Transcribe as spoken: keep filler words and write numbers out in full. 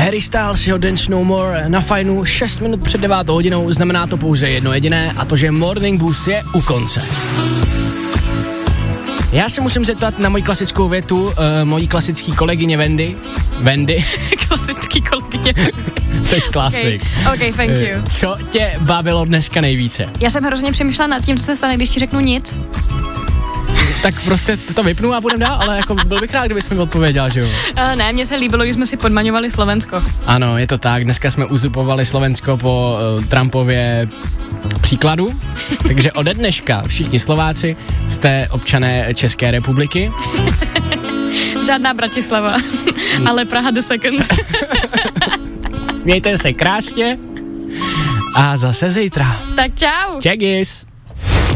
Harry Styles, jeho Dance No More na Fajnu šest minut před devátou hodinou, znamená to pouze jedno jediné, a to, že Morning Boost je u konce. Já se musím zeptat na moji klasickou větu, uh, mojí klasický kolegyně Wendy. Wendy? Klasický kolegyně. Jseš klasik. Okay. OK, thank you. Co tě bavilo dneska nejvíce? Já jsem hrozně přemýšlela nad tím, co se stane, když ti řeknu nic. Tak prostě to vypnu a budem dál, ale jako byl bych rád, kdybys mi odpověděl, že jo? Uh, ne, mně se líbilo, když jsme si podmaňovali Slovensko. Ano, je to tak, dneska jsme uzupovali Slovensko po uh, Trumpově příkladu, takže ode dneška všichni Slováci jste občané České republiky. Žádná Bratislava, ale Praha the second. Mějte se krásně a zase zítra. Tak čau. Čegis.